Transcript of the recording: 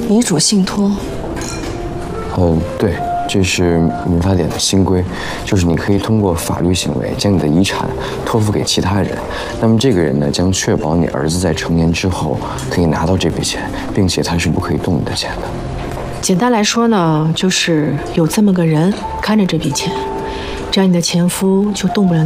遗嘱信托。 对，这是民法典的新规，就是你可以通过法律行为将你的遗产托付给其他人，那么这个人呢，将确保你儿子在成年之后可以拿到这笔钱，并且他是不可以动你的钱的。 简单来说呢，就是有这么个人看着这笔钱，这样你的前夫就动不了。